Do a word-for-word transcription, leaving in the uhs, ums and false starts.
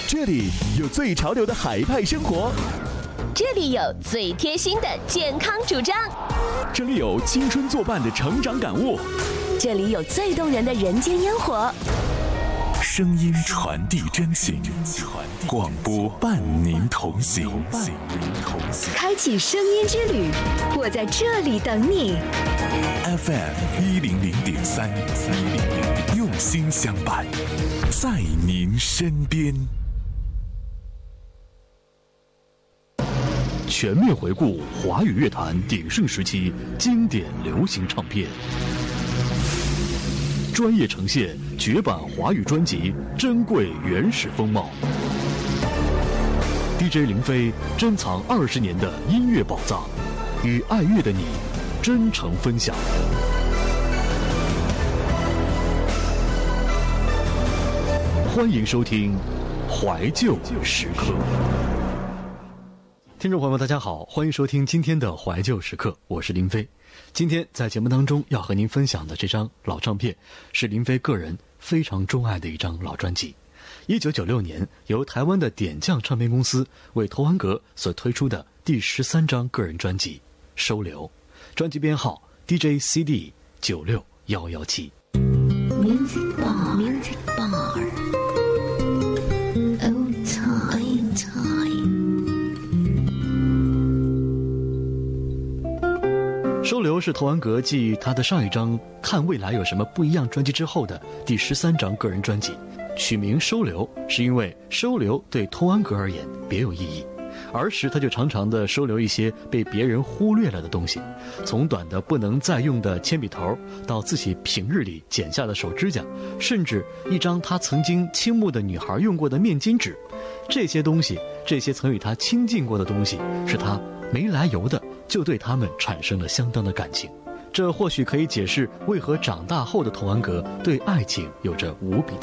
这里有最潮流的海派生活， 这里有最贴心的健康主张， 这里有青春作伴的成长感悟， 这里有最动人的人间烟火。 声音传递真情，广播伴您同行。 开启声音之旅，我在这里等你。 F M 一零零点三，用心相伴，在您身边。 全面回顾华语乐坛鼎盛时期经典流行唱片，专业呈现绝版华语专辑珍贵原始风貌。D J 林飞珍藏二十年的音乐宝藏，与爱乐的你真诚分享。欢迎收听怀旧时刻。听众朋友们大家好，欢迎收听今天的怀旧时刻，我是林飞。今天在节目当中要和您分享的这张老唱片是林飞个人非常钟爱的一张老专辑，一九九六年由台湾的点将唱片公司为头文阁所推出的第十三张个人专辑《收留》，专辑编号 D J C D 九六一一七。 Music Bar Music Bar Old Time Time。 收留是头文阁继他的上一张看未来有什么不一样专辑之后的第十三张个人专辑，取名收留是因为收留对头文阁而言别有意义。儿时他就常常的收留一些被别人忽略了的东西，从短的不能再用的铅笔头，到自己平日里剪下的手指甲，甚至一张他曾经倾慕的女孩用过的面巾纸。这些东西，这些曾与他亲近过的东西，是他没来由的就对他们产生了相当的感情。这或许可以解释为何长大后的头文阁对爱情有着无比